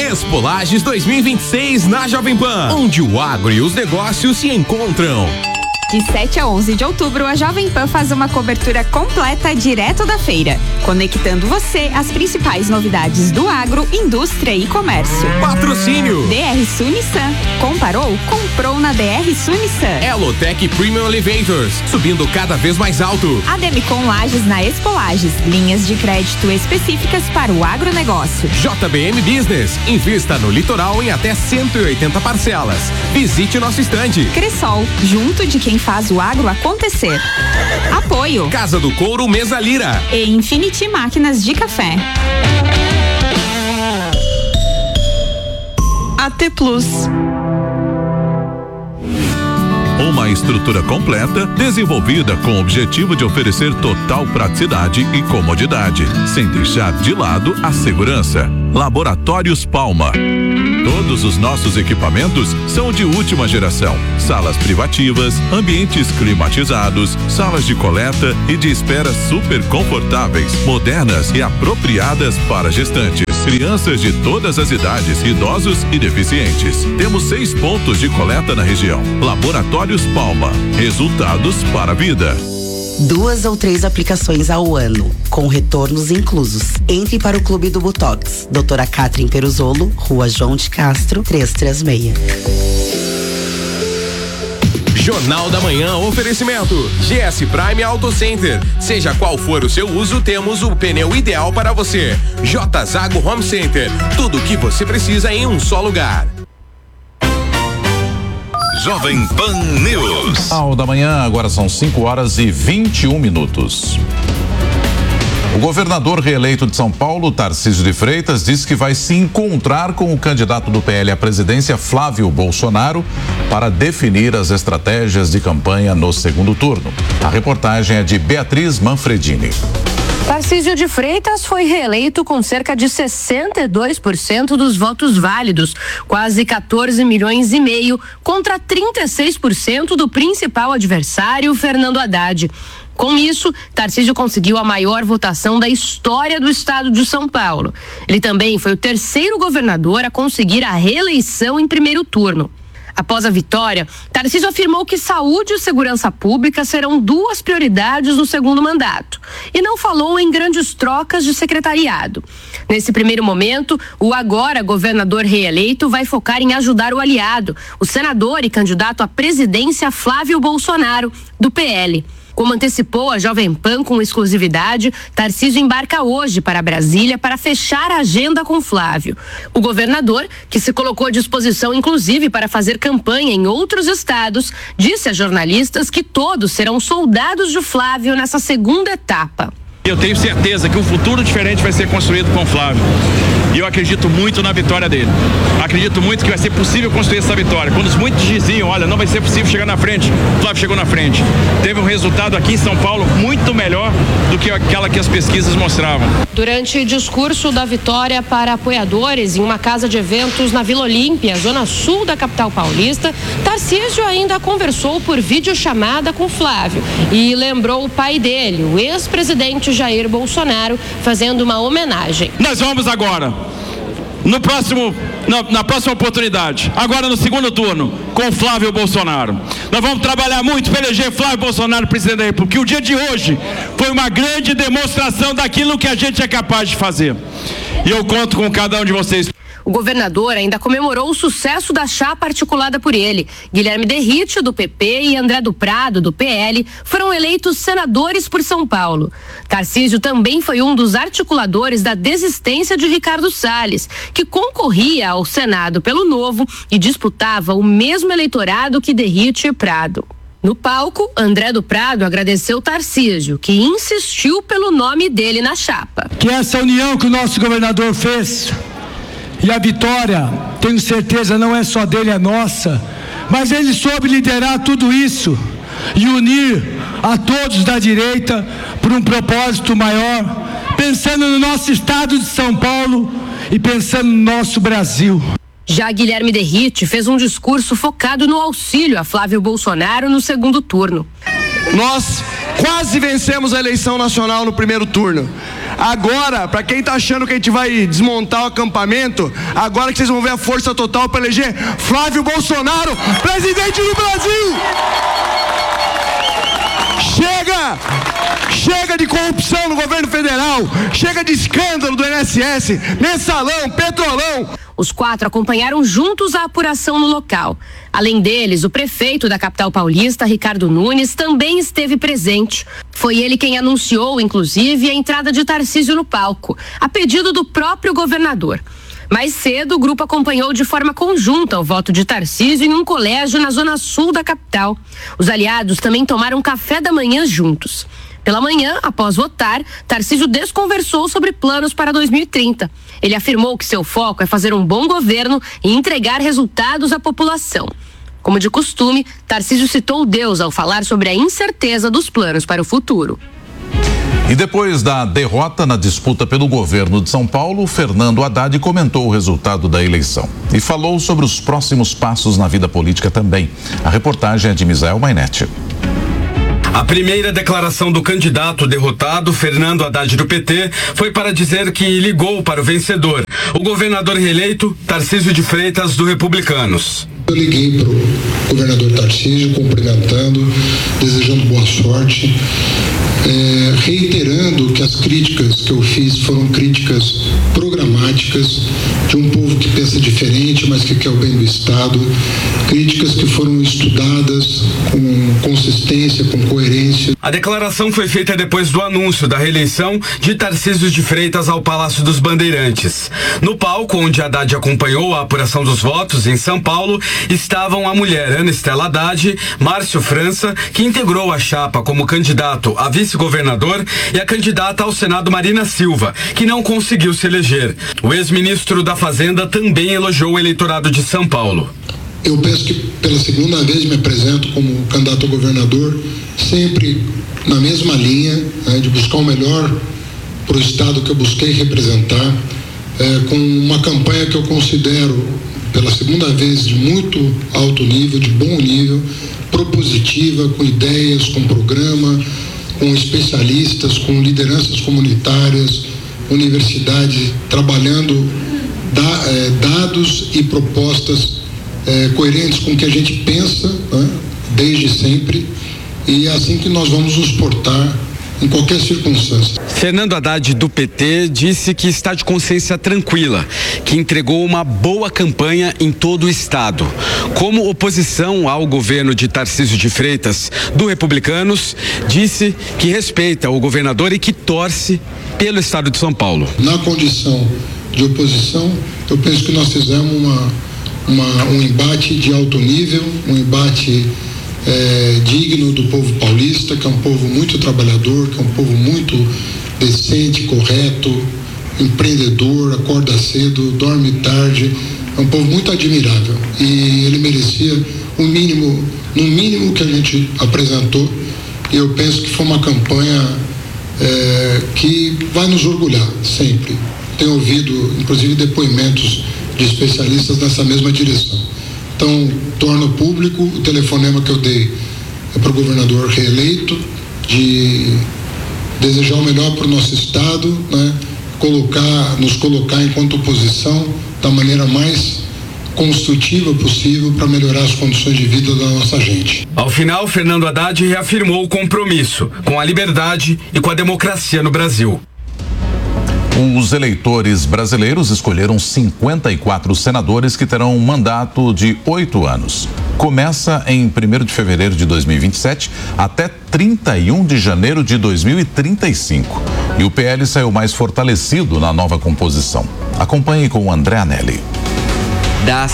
Expo Lages 2026 na Jovem Pan, onde o agro e os negócios se encontram. De 7 a 11 de outubro, a Jovem Pan faz uma cobertura completa direto da feira, conectando você às principais novidades do agro, indústria e comércio. Patrocínio DR Sul Nissan. Comparou? Comprou na DR Sul Nissan. Elotec Premium Elevators, subindo cada vez mais alto. Ademicon Lages na Expo Lages, linhas de crédito específicas para o agronegócio. JBM Business, invista no litoral em até 180 parcelas. Visite nosso estande. Cressol, junto de quem faz o agro acontecer. Apoio Casa do Couro Mesa Lira e Infinity Máquinas de Café. AT Plus. Uma estrutura completa, desenvolvida com o objetivo de oferecer total praticidade e comodidade, sem deixar de lado a segurança. Laboratórios Palma. Todos os nossos equipamentos são de última geração. Salas privativas, ambientes climatizados, salas de coleta e de espera super confortáveis, modernas e apropriadas para gestantes, crianças de todas as idades, idosos e deficientes. Temos 6 pontos de coleta na região. Laboratórios Palma. Resultados para a vida. 2 ou 3 aplicações ao ano, com retornos inclusos. Entre para o Clube do Botox. Doutora Catherine Peruzolo, Rua João de Castro, 336. Jornal da Manhã, oferecimento GS Prime Auto Center. Seja qual for o seu uso, temos o pneu ideal para você. J Zago Home Center, tudo o que você precisa em um só lugar. Jovem Pan News. Jornal da Manhã, agora são 5h21. O governador reeleito de São Paulo, Tarcísio de Freitas, disse que vai se encontrar com o candidato do PL à presidência, Flávio Bolsonaro, para definir as estratégias de campanha no segundo turno. A reportagem é de Beatriz Manfredini. Tarcísio de Freitas foi reeleito com cerca de 62% dos votos válidos, quase 14 milhões e meio, contra 36% do principal adversário, Fernando Haddad. Com isso, Tarcísio conseguiu a maior votação da história do estado de São Paulo. Ele também foi o terceiro governador a conseguir a reeleição em primeiro turno. Após a vitória, Tarcísio afirmou que saúde e segurança pública serão 2 prioridades no segundo mandato e não falou em grandes trocas de secretariado. Nesse primeiro momento, o agora governador reeleito vai focar em ajudar o aliado, o senador e candidato à presidência Flávio Bolsonaro, do PL. Como antecipou a Jovem Pan com exclusividade, Tarcísio embarca hoje para Brasília para fechar a agenda com Flávio. O governador, que se colocou à disposição inclusive para fazer campanha em outros estados, disse a jornalistas que todos serão soldados de Flávio nessa segunda etapa. Eu tenho certeza que um futuro diferente vai ser construído com o Flávio. E eu acredito muito na vitória dele. Acredito muito que vai ser possível construir essa vitória. Quando muitos diziam, olha, não vai ser possível chegar na frente, o Flávio chegou na frente. Teve um resultado aqui em São Paulo muito melhor do que aquela que as pesquisas mostravam. Durante discurso da vitória para apoiadores em uma casa de eventos na Vila Olímpia, zona sul da capital paulista, Tarcísio ainda conversou por videochamada com Flávio e lembrou o pai dele, o ex-presidente Jair Bolsonaro, fazendo uma homenagem. Nós vamos agora, na próxima oportunidade, agora no segundo turno, com Flávio Bolsonaro. Nós vamos trabalhar muito para eleger Flávio Bolsonaro presidente da República, porque o dia de hoje foi uma grande demonstração daquilo que a gente é capaz de fazer. E eu conto com cada um de vocês. O governador ainda comemorou o sucesso da chapa articulada por ele. Guilherme Derrite, do PP, e André do Prado, do PL, foram eleitos senadores por São Paulo. Tarcísio também foi um dos articuladores da desistência de Ricardo Salles, que concorria ao Senado pelo Novo e disputava o mesmo eleitorado que Derrite e Prado. No palco, André do Prado agradeceu Tarcísio, que insistiu pelo nome dele na chapa. Que essa união que o nosso governador fez e a vitória, tenho certeza, não é só dele, é nossa, mas ele soube liderar tudo isso e unir a todos da direita por um propósito maior, pensando no nosso estado de São Paulo e pensando no nosso Brasil. Já Guilherme Derrite fez um discurso focado no auxílio a Flávio Bolsonaro no segundo turno. Nós quase vencemos a eleição nacional no primeiro turno. Agora, para quem tá achando que a gente vai desmontar o acampamento, agora que vocês vão ver a força total para eleger Flávio Bolsonaro, presidente do Brasil! Chega de corrupção no governo federal, chega de escândalo do INSS, mensalão, petrolão. Os 4 acompanharam juntos a apuração no local. Além deles, o prefeito da capital paulista, Ricardo Nunes, também esteve presente. Foi ele quem anunciou, inclusive, a entrada de Tarcísio no palco, a pedido do próprio governador. Mais cedo, o grupo acompanhou de forma conjunta o voto de Tarcísio em um colégio na zona sul da capital. Os aliados também tomaram café da manhã juntos. Pela manhã, após votar, Tarcísio desconversou sobre planos para 2030. Ele afirmou que seu foco é fazer um bom governo e entregar resultados à população. Como de costume, Tarcísio citou Deus ao falar sobre a incerteza dos planos para o futuro. E depois da derrota na disputa pelo governo de São Paulo, Fernando Haddad comentou o resultado da eleição e falou sobre os próximos passos na vida política também. A reportagem é de Misael Mainetti. A primeira declaração do candidato derrotado, Fernando Haddad do PT, foi para dizer que ligou para o vencedor, o governador reeleito Tarcísio de Freitas do Republicanos. Eu liguei para o governador Tarcísio, cumprimentando, desejando boa sorte, reiterando que as críticas que eu fiz foram críticas programáticas de um povo que pensa diferente, mas que quer o bem do Estado, críticas que foram estudadas com consistência, com coerência. A declaração foi feita depois do anúncio da reeleição de Tarcísio de Freitas ao Palácio dos Bandeirantes. No palco, onde Haddad acompanhou a apuração dos votos em São Paulo, estavam a mulher Ana Estela Haddad, Márcio França, que integrou a chapa como candidato a vice-governador, e a candidata ao Senado Marina Silva, que não conseguiu se eleger. O ex-ministro da Fazenda também elogiou o eleitorado de São Paulo. Eu penso que pela segunda vez me apresento como candidato a governador, sempre na mesma linha, de buscar o melhor para o Estado que eu busquei representar, com uma campanha que eu considero, pela segunda vez, de muito alto nível, de bom nível, propositiva, com ideias, com programa, com especialistas, com lideranças comunitárias, universidades, trabalhando dados e propostas coerentes com o que a gente pensa, desde sempre, e é assim que nós vamos nos portar em qualquer circunstância. Fernando Haddad do PT disse que está de consciência tranquila, que entregou uma boa campanha em todo o estado. Como oposição ao governo de Tarcísio de Freitas, do Republicanos, disse que respeita o governador e que torce pelo estado de São Paulo. Na condição de oposição, eu penso que nós fizemos um embate de alto nível, um embate digno do povo paulista, que é um povo muito trabalhador, que é um povo muito decente, correto, empreendedor, acorda cedo, dorme tarde, é um povo muito admirável, e ele merecia no mínimo que a gente apresentou, e eu penso que foi uma campanha que vai nos orgulhar sempre. Tenho ouvido inclusive depoimentos de especialistas nessa mesma direção. Então, torno público o telefonema que eu dei para o governador reeleito, de desejar o melhor para o nosso estado, nos colocar enquanto oposição da maneira mais construtiva possível para melhorar as condições de vida da nossa gente. Ao final, Fernando Haddad reafirmou o compromisso com a liberdade e com a democracia no Brasil. Os eleitores brasileiros escolheram 54 senadores que terão um mandato de 8 anos. Começa em 1º de fevereiro de 2027 até 31 de janeiro de 2035. E o PL saiu mais fortalecido na nova composição. Acompanhe com o André Anelli. Das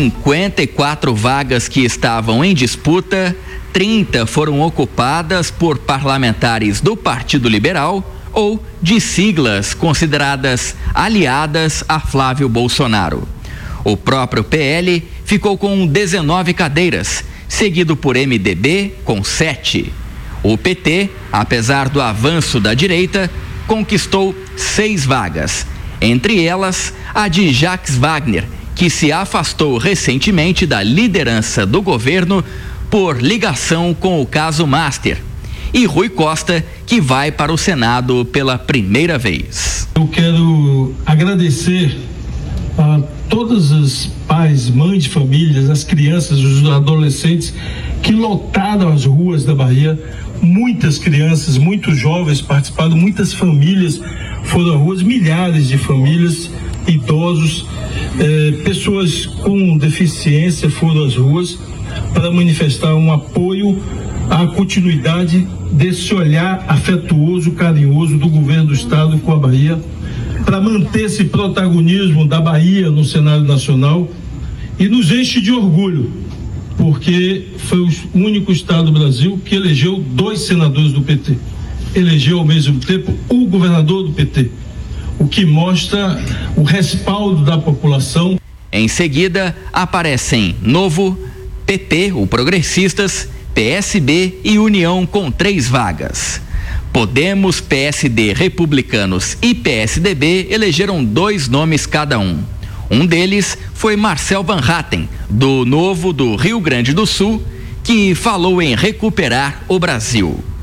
54 vagas que estavam em disputa, 30 foram ocupadas por parlamentares do Partido Liberal ou de siglas consideradas aliadas a Flávio Bolsonaro. O próprio PL ficou com 19 cadeiras, seguido por MDB com 7. O PT, apesar do avanço da direita, conquistou 6 vagas, entre elas a de Jacques Wagner, que se afastou recentemente da liderança do governo por ligação com o caso Master. e Rui Costa, que vai para o Senado pela primeira vez. Eu quero agradecer a todos os pais, mães de famílias, as crianças, os adolescentes que lotaram as ruas da Bahia. Muitas crianças, muitos jovens participaram, muitas famílias foram às ruas, milhares de famílias, idosos, pessoas com deficiência foram às ruas para manifestar um apoio à continuidade desse olhar afetuoso, carinhoso do governo do estado com a Bahia, para manter esse protagonismo da Bahia no cenário nacional, e nos enche de orgulho, porque foi o único estado do Brasil que elegeu 2 senadores do PT, elegeu ao mesmo tempo o governador do PT, o que mostra o respaldo da população. Em seguida, aparecem Novo, PP, o Progressistas, PSB e União com 3 vagas. Podemos, PSD, Republicanos e PSDB elegeram 2 nomes cada um. Um deles foi Marcel Van Hatten, do Novo do Rio Grande do Sul, que falou em recuperar o Brasil.